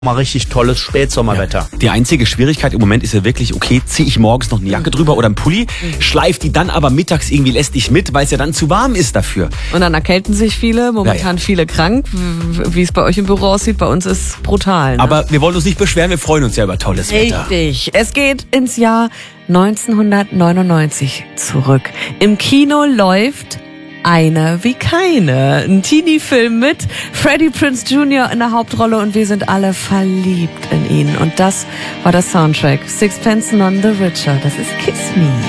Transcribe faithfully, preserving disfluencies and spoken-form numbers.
Mal richtig tolles Spätsommerwetter. Ja. Die einzige Schwierigkeit im Moment ist ja wirklich, okay, ziehe ich morgens noch eine Jacke drüber oder einen Pulli, schleife die dann aber mittags irgendwie lästig mit, weil es ja dann zu warm ist dafür. Und dann erkälten sich viele, momentan ja, ja. viele krank. Wie es bei euch im Büro aussieht, bei uns ist brutal. Ne? Aber wir wollen uns nicht beschweren, wir freuen uns ja über tolles Wetter. Richtig. Es geht ins Jahr neunzehnhundertneunundneunzig zurück. Im Kino läuft Eine wie keine. Ein Teenie-Film mit Freddie Prinze Junior in der Hauptrolle und wir sind alle verliebt in ihn. Und das war der Soundtrack. Sixpence None the Richer. Das ist Kiss Me.